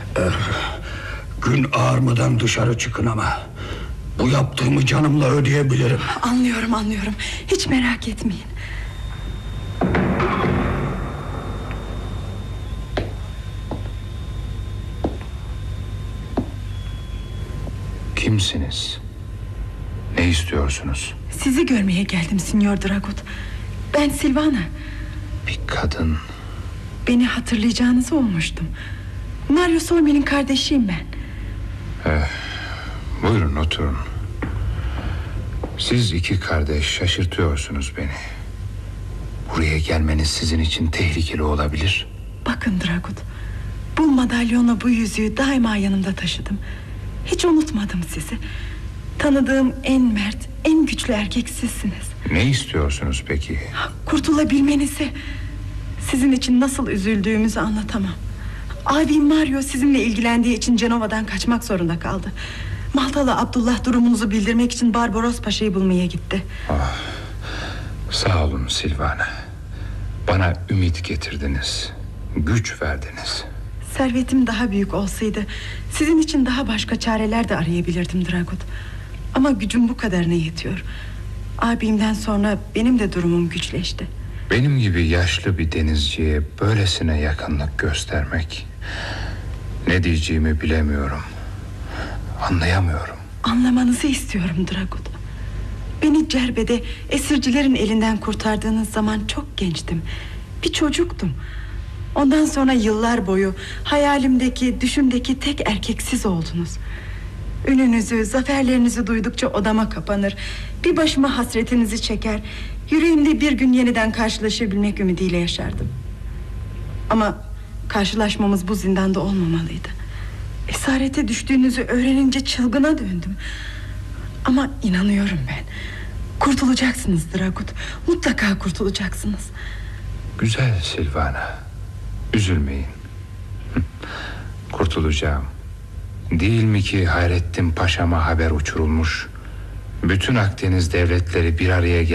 Gün ağarmadan dışarı çıkın ama bu yaptığımı canımla ödeyebilirim. Anlıyorum. Hiç merak etmeyin. Kimsiniz? Ne istiyorsunuz? Sizi görmeye geldim Signor Dragut. Ben Silvana. Bir kadın. Beni hatırlayacağınızı ummuştum. Mario Sormi'nin kardeşiyim ben. Buyurun oturun. Siz iki kardeş şaşırtıyorsunuz beni. Buraya gelmeniz sizin için tehlikeli olabilir. Bakın Dragut, bu madalyonla bu yüzüğü daima yanımda taşıdım. Hiç unutmadım sizi. Tanıdığım en mert, en güçlü erkek sizsiniz. Ne istiyorsunuz peki? Kurtulabilmenizi. Sizin için nasıl üzüldüğümüzü anlatamam. Abim Mario sizinle ilgilendiği için Cenova'dan kaçmak zorunda kaldı. Maltalı Abdullah durumunuzu bildirmek için Barbaros Paşa'yı bulmaya gitti. Sağ olun Silvana. Bana ümit getirdiniz. Güç verdiniz. Servetim daha büyük olsaydı sizin için daha başka çareler de arayabilirdim Dragut. Ama gücüm bu kadarına yetiyor. Abimden sonra benim de durumum güçleşti. Benim gibi yaşlı bir denizciye böylesine yakınlık göstermek... Ne diyeceğimi bilemiyorum. Anlayamıyorum. Anlamanızı istiyorum Dragut. Beni Cerbe'de esircilerin elinden kurtardığınız zaman çok gençtim. Bir çocuktum. Ondan sonra yıllar boyu hayalimdeki, düşümdeki tek erkek siz oldunuz. Ününüzü, zaferlerinizi duydukça odama kapanır, bir başıma hasretinizi çeker, yüreğimde bir gün yeniden karşılaşabilmek ümidiyle yaşardım. Ama karşılaşmamız bu zindanda olmamalıydı. Esarete düştüğünüzü öğrenince çılgına döndüm. Ama inanıyorum ben. Kurtulacaksınız Dragut. Mutlaka kurtulacaksınız. Güzel Silvana. Üzülmeyin. Kurtulacağım. Değil mi ki Hayrettin Paşa'ma haber uçurulmuş? Bütün Akdeniz devletleri bir araya